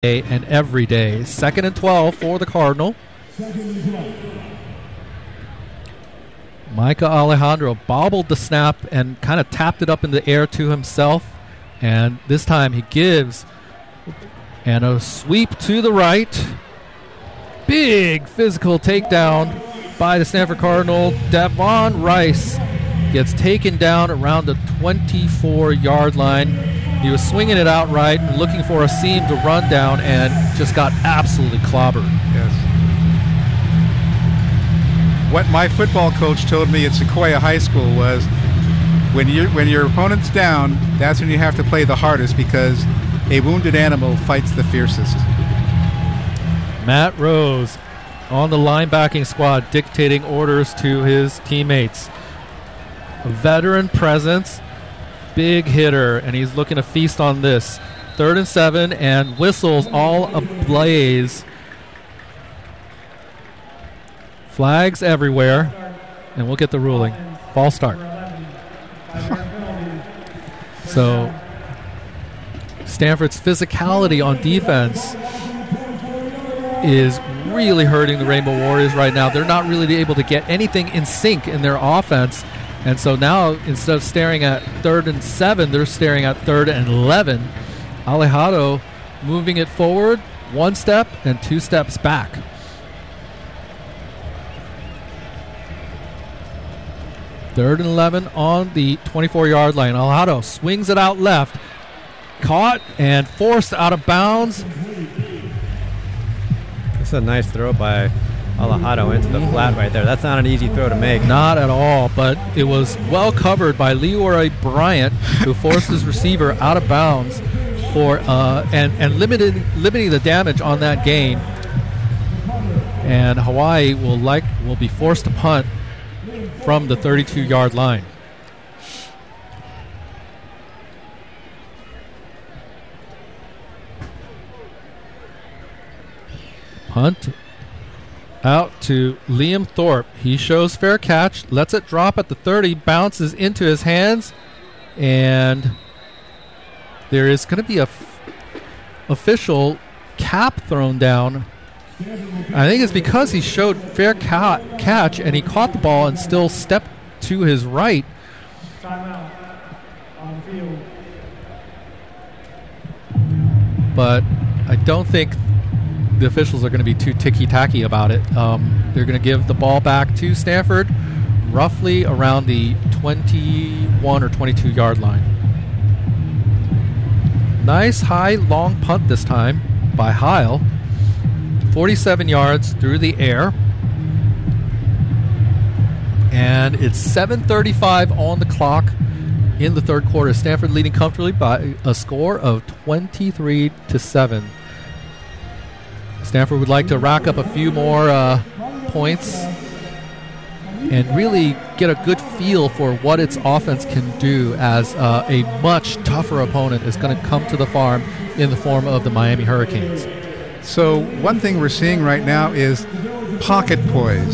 and every day. 2nd and 12 for the Cardinal. Micah Alejandro bobbled the snap and kind of tapped it up in the air to himself. And this time he gives. And a sweep to the right. Big physical takedown by the Stanford Cardinal. Devon Rice gets taken down around the 24-yard line. He was swinging it outright, looking for a seam to run down, and just got absolutely clobbered. Yes. What my football coach told me at Sequoia High School was, when your opponent's down, that's when you have to play the hardest, because a wounded animal fights the fiercest. Matt Rose on the linebacking squad, dictating orders to his teammates. A veteran presence, big hitter, and he's looking to feast on this. 3rd and 7, and whistles all ablaze. Flags everywhere, and we'll get the ruling. False start. So Stanford's physicality on defense is really hurting the Rainbow Warriors right now. They're not really able to get anything in sync in their offense. And so now, instead of staring at 3rd and 7, they're staring at 3rd and 11. Alejandro moving it forward 1 step and 2 steps back. Third and 11 on the 24-yard line. Alejandro swings it out left. Caught and forced out of bounds. That's a nice throw by Alejandro into the flat right there. That's not an easy throw to make. Not at all, but it was well covered by Leroy Bryant, who forced his receiver out of bounds for and limiting the damage on that gain. And Hawaii will be forced to punt from the 32-yard line. Punt out to Liam Thorpe. He shows fair catch, lets it drop at the 30, bounces into his hands, and there is going to be a official cap thrown down. I think it's because he showed fair catch and he caught the ball and still stepped to his right. But I don't think the officials are going to be too ticky-tacky about it. They're going to give the ball back to Stanford roughly around the 21 or 22-yard line. Nice high long punt this time by Heil. 47 yards through the air. And it's 7:35 on the clock in the third quarter. Stanford leading comfortably by a score of 23-7. Stanford would like to rack up a few more points and really get a good feel for what its offense can do, as a much tougher opponent is going to come to the farm in the form of the Miami Hurricanes. So one thing we're seeing right now is pocket poise.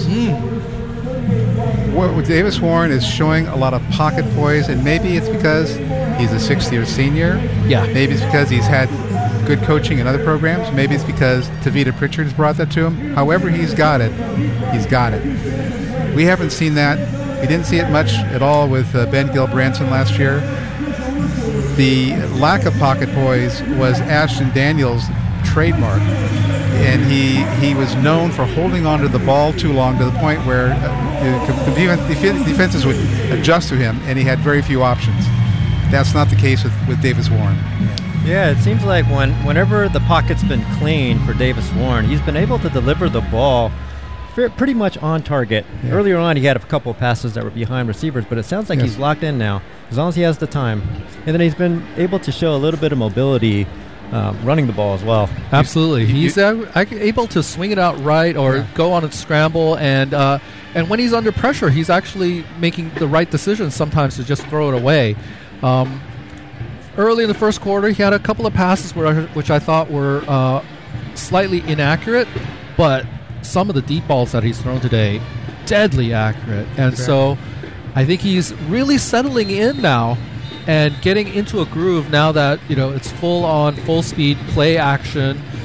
Davis Warren is showing a lot of pocket poise, and maybe it's because he's a sixth-year senior. Yeah. Maybe it's because he's had good coaching in other programs. Maybe it's because Tavita Pritchard's brought that to him. However he's got it, he's got it. We haven't seen that. We didn't see it much at all with Ben Gilbranson last year. The lack of pocket poise was Ashton Daniels' trademark, and he was known for holding on to the ball too long, to the point where the defenses would adjust to him, and he had very few options. That's not the case with Davis Warren. Yeah, it seems like whenever the pocket's been clean for Davis Warren, he's been able to deliver the ball pretty much on target. Yeah. Earlier on, he had a couple of passes that were behind receivers, but it sounds like he's locked in now, as long as he has the time. And then he's been able to show a little bit of mobility running the ball as well. Absolutely. He's able to swing it out right or go on a scramble, and when he's under pressure, he's actually making the right decisions sometimes to just throw it away. Early in the first quarter, he had a couple of passes which I thought were slightly inaccurate, but some of the deep balls that he's thrown today, deadly accurate. And so I think he's really settling in now and getting into a groove now that, it's full speed play action.